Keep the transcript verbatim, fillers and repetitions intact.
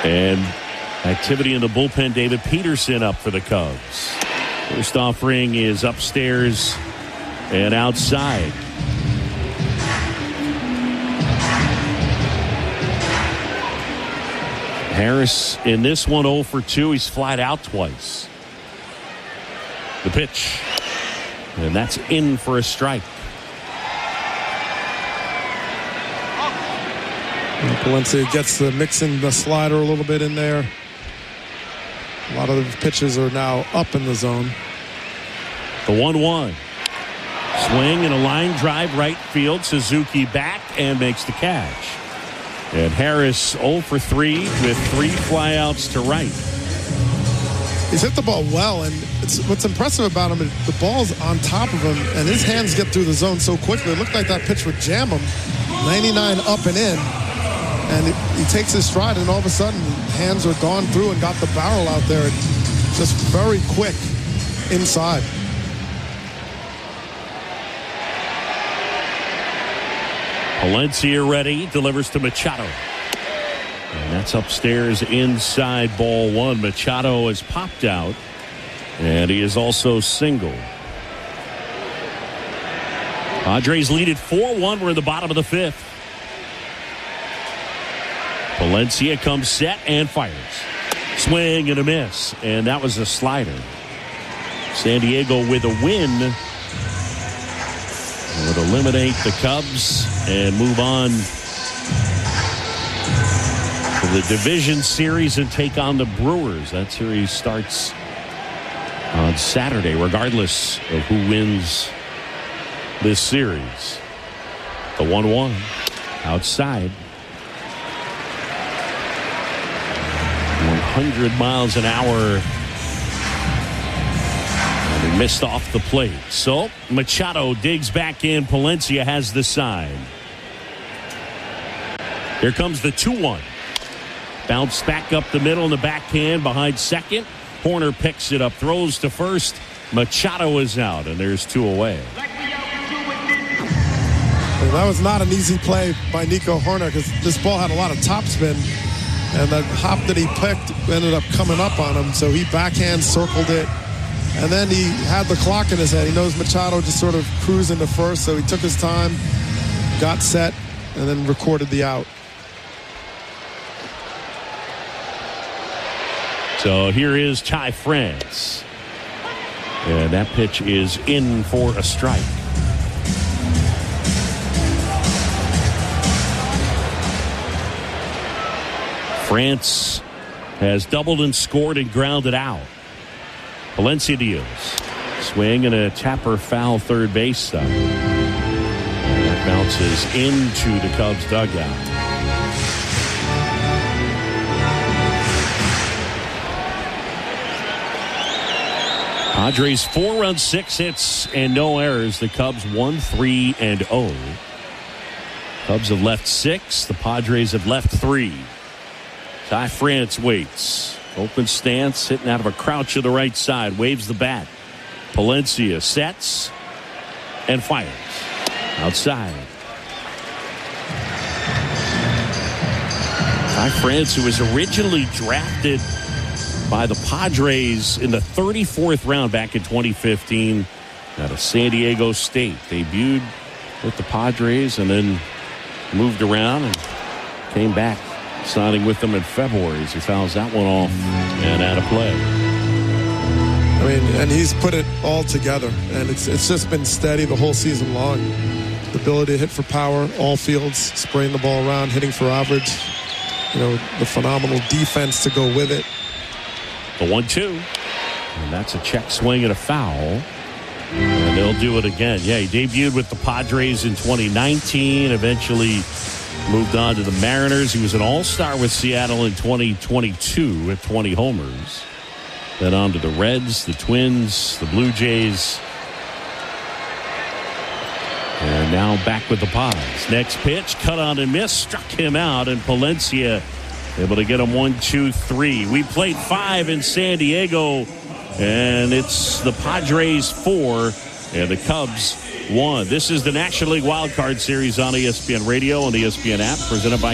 And activity in the bullpen. David Peterson up for the Cubs. First offering is upstairs and outside. Harris in this one oh for two. He's flied out twice. The pitch. And that's in for a strike. Palencia gets the mixing the slider a little bit in there. A lot of the pitches are now up in the zone. The one one. Swing and a line drive right field. Suzuki back and makes the catch. And Harris oh for three with three flyouts to right. He's hit the ball well, and it's, what's impressive about him is the ball's on top of him, and his hands get through the zone so quickly. It looked like that pitch would jam him. ninety-nine up and in, and it, he takes his stride, and all of a sudden, hands are gone through and got the barrel out there. Just very quick inside. Palencia ready, delivers to Machado. And that's upstairs inside ball one. Machado has popped out, and he is also single. Padres lead it four one. We're in the bottom of the fifth. Palencia comes set and fires. Swing and a miss, and that was a slider. San Diego with a win would eliminate the Cubs and move on to the division series and take on the Brewers. That series starts on Saturday, regardless of who wins this series. The one one outside. one hundred miles an hour. And he missed off the plate. So Machado digs back in. Palencia has the sign. Here comes the two one. Bounce back up the middle in the backhand behind second. Horner picks it up, throws to first. Machado is out, and there's two away. Well, that was not an easy play by Nico Horner because this ball had a lot of topspin, and the hop that he picked ended up coming up on him. So he backhand circled it, and then he had the clock in his head. He knows Machado just sort of cruising to first, so he took his time, got set, and then recorded the out. So here is Ty France. And that pitch is in for a strike. France has doubled and scored and grounded out. Palencia deals. Swing and a tapper foul third base side. And that bounces into the Cubs dugout. Padres four runs, six hits, and no errors. The Cubs one, three, and oh. Cubs have left six. The Padres have left three. Ty France waits. Open stance, hitting out of a crouch to the right side. Waves the bat. Palencia sets and fires. Outside. Ty France, who was originally drafted by the Padres in the thirty-fourth round back in twenty fifteen out of San Diego State. Debuted with the Padres and then moved around and came back, signing with them in February as he fouls that one off and out of play. I mean, and he's put it all together, and it's it's just been steady the whole season long. The ability to hit for power, all fields, spraying the ball around, hitting for average. You know, the phenomenal defense to go with it. The one two. And that's a check swing and a foul. And they'll do it again. Yeah, he debuted with the Padres in twenty nineteen. Eventually moved on to the Mariners. He was an all-star with Seattle in twenty twenty-two with twenty homers. Then on to the Reds, the Twins, the Blue Jays. And now back with the Pods. Next pitch, cut on and miss, struck him out, and Palencia able to get him one, two, three. We played five in San Diego, and it's the Padres four and the Cubs one. This is the National League Wild Card Series on E S P N Radio and the E S P N app, presented by